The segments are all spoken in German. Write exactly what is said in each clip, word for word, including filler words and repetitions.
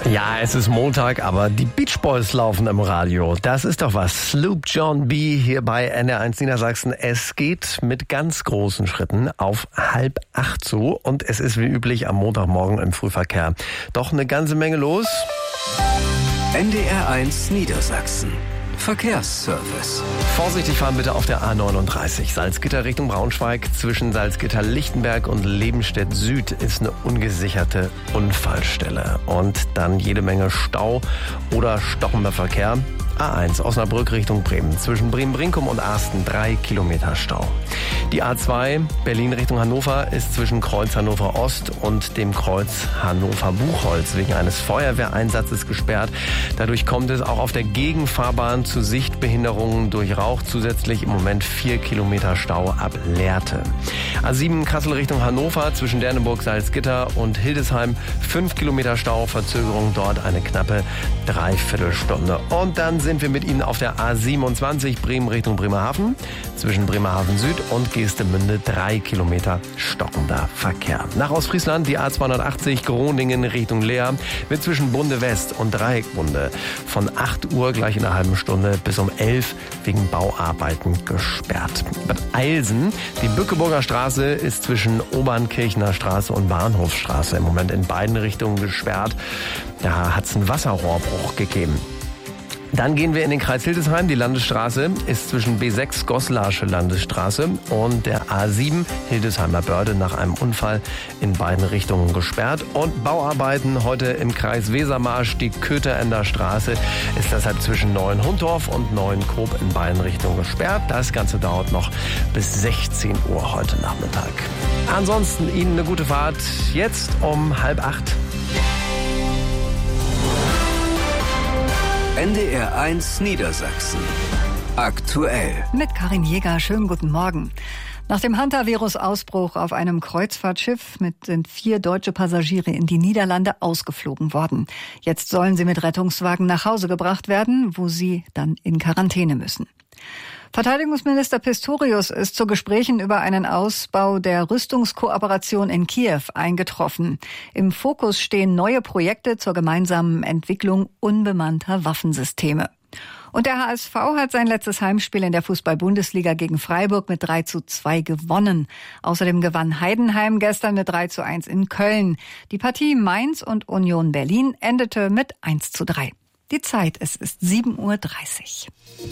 Ja, es ist Montag, aber die Beach Boys laufen im Radio. Das ist doch was. Sloop John B. hier bei N R eins Niedersachsen. Es geht mit ganz großen Schritten auf halb acht zu und es ist wie üblich am Montagmorgen im Frühverkehr doch eine ganze Menge los. N D R eins Niedersachsen. Verkehrsservice. Vorsichtig fahren bitte auf der A neununddreißig. Salzgitter Richtung Braunschweig. Zwischen Salzgitter-Lichtenberg und Lebenstedt Süd ist eine ungesicherte Unfallstelle. Und dann jede Menge Stau oder stockender Verkehr. A eins Osnabrück Richtung Bremen. Zwischen Bremen-Brinkum und Arsten drei Kilometer Stau. Die A zwei Berlin Richtung Hannover ist zwischen Kreuz Hannover Ost und dem Kreuz Hannover Buchholz wegen eines Feuerwehreinsatzes gesperrt. Dadurch kommt es auch auf der Gegenfahrbahn zu Sichtbehinderungen durch Rauch. Zusätzlich im Moment vier Kilometer Stau ab Lehrte. A sieben Kassel Richtung Hannover zwischen Derneburg, Salzgitter und Hildesheim fünf Kilometer Stau. Verzögerung dort eine knappe Dreiviertelstunde. Und dann sind wir mit Ihnen auf der A siebenundzwanzig Bremen Richtung Bremerhaven. Zwischen Bremerhaven Süd und Geestemünde drei Kilometer stockender Verkehr. Nach Ostfriesland die A zweihundertachtzig Groningen Richtung Leer wird zwischen Bunde West und Dreieckbunde von acht Uhr gleich in einer halben Stunde bis um elf wegen Bauarbeiten gesperrt. Bad Eilsen, die Bückeburger Straße ist zwischen Obernkirchner Straße und Bahnhofsstraße im Moment in beiden Richtungen gesperrt. Da hat es einen Wasserrohrbruch gegeben. Dann gehen wir in den Kreis Hildesheim. Die Landesstraße ist zwischen B sechs Goslarsche Landesstraße und der A sieben Hildesheimer Börde nach einem Unfall in beiden Richtungen gesperrt. Und Bauarbeiten heute im Kreis Wesermarsch. Die Kötherender Straße ist deshalb zwischen Neuenhundorf und Neuenkoop in beiden Richtungen gesperrt. Das Ganze dauert noch bis sechzehn Uhr heute Nachmittag. Ansonsten Ihnen eine gute Fahrt. Jetzt um halb acht. N D R eins Niedersachsen. Aktuell. Mit Karin Jäger. Schönen guten Morgen. Nach dem Hantavirus-Ausbruch auf einem Kreuzfahrtschiff mit sind vier deutsche Passagiere in die Niederlande ausgeflogen worden. Jetzt sollen sie mit Rettungswagen nach Hause gebracht werden, wo sie dann in Quarantäne müssen. Verteidigungsminister Pistorius ist zu Gesprächen über einen Ausbau der Rüstungskooperation in Kiew eingetroffen. Im Fokus stehen neue Projekte zur gemeinsamen Entwicklung unbemannter Waffensysteme. Und der H S V hat sein letztes Heimspiel in der Fußball-Bundesliga gegen Freiburg mit drei zu zwei gewonnen. Außerdem gewann Heidenheim gestern mit drei zu eins in Köln. Die Partie Mainz und Union Berlin endete mit eins zu drei. Die Zeit, es ist sieben Uhr dreißig.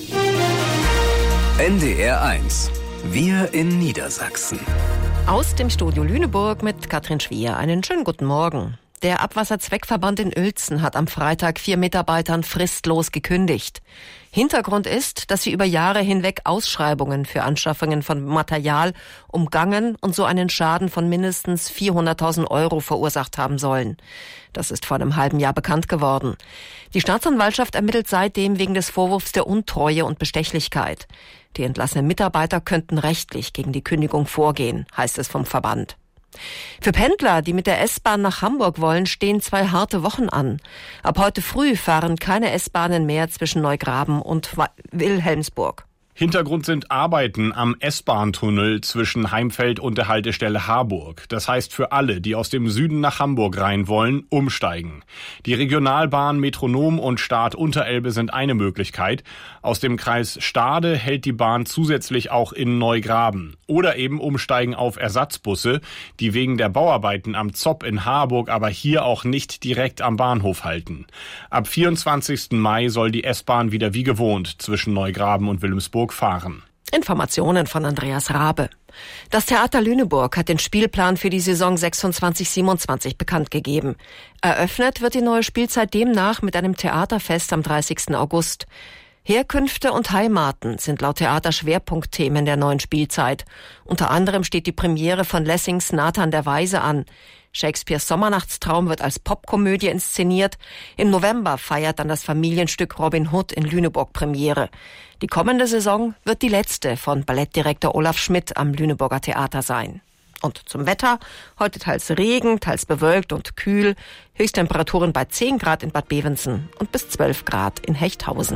N D R eins. Wir in Niedersachsen. Aus dem Studio Lüneburg mit Katrin Schwier. Einen schönen guten Morgen. Der Abwasserzweckverband in Uelzen hat am Freitag vier Mitarbeitern fristlos gekündigt. Hintergrund ist, dass sie über Jahre hinweg Ausschreibungen für Anschaffungen von Material umgangen und so einen Schaden von mindestens vierhunderttausend Euro verursacht haben sollen. Das ist vor einem halben Jahr bekannt geworden. Die Staatsanwaltschaft ermittelt seitdem wegen des Vorwurfs der Untreue und Bestechlichkeit. Die entlassenen Mitarbeiter könnten rechtlich gegen die Kündigung vorgehen, heißt es vom Verband. Für Pendler, die mit der S-Bahn nach Hamburg wollen, stehen zwei harte Wochen an. Ab heute früh fahren keine S-Bahnen mehr zwischen Neugraben und Wilhelmsburg. Hintergrund sind Arbeiten am S-Bahn-Tunnel zwischen Heimfeld und der Haltestelle Harburg. Das heißt für alle, die aus dem Süden nach Hamburg rein wollen, umsteigen. Die Regionalbahn Metronom und Start Unterelbe sind eine Möglichkeit. Aus dem Kreis Stade hält die Bahn zusätzlich auch in Neugraben. Oder eben umsteigen auf Ersatzbusse, die wegen der Bauarbeiten am Zopp in Harburg aber hier auch nicht direkt am Bahnhof halten. Ab vierundzwanzigsten Mai soll die S-Bahn wieder wie gewohnt zwischen Neugraben und Wilhelmsburg fahren. Informationen von Andreas Rabe. Das Theater Lüneburg hat den Spielplan für die Saison sechsundzwanzig siebenundzwanzig bekannt gegeben. Eröffnet wird die neue Spielzeit demnach mit einem Theaterfest am dreißigsten August. Herkünfte und Heimaten sind laut Theater Schwerpunktthemen der neuen Spielzeit. Unter anderem steht die Premiere von Lessings Nathan der Weise an. Shakespeares Sommernachtstraum wird als Popkomödie inszeniert. Im November feiert dann das Familienstück Robin Hood in Lüneburg Premiere. Die kommende Saison wird die letzte von Ballettdirektor Olaf Schmidt am Lüneburger Theater sein. Und zum Wetter: heute teils Regen, teils bewölkt und kühl. Höchsttemperaturen bei zehn Grad in Bad Bevensen und bis zwölf Grad in Hechthausen.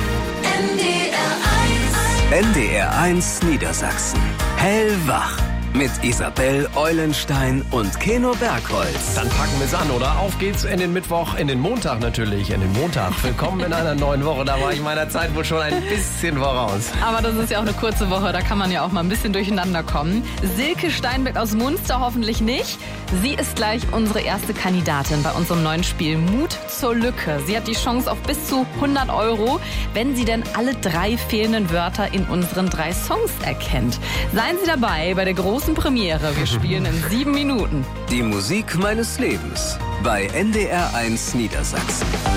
N D R eins Niedersachsen. Hellwach Mit Isabel Eulenstein und Keno Bergholz. Dann packen wir es an, oder? Auf geht's in den Mittwoch, in den Montag natürlich, in den Montag. Willkommen in einer neuen Woche. Da war ich meiner Zeit wohl schon ein bisschen voraus. Aber das ist ja auch eine kurze Woche, da kann man ja auch mal ein bisschen durcheinander kommen. Silke Steinbeck aus Munster hoffentlich nicht. Sie ist gleich unsere erste Kandidatin bei unserem neuen Spiel Mut zur Lücke. Sie hat die Chance auf bis zu hundert Euro, wenn sie denn alle drei fehlenden Wörter in unseren drei Songs erkennt. Seien Sie dabei bei der großen Premiere. Wir spielen in sieben Minuten. Die Musik meines Lebens bei N D R eins Niedersachsen.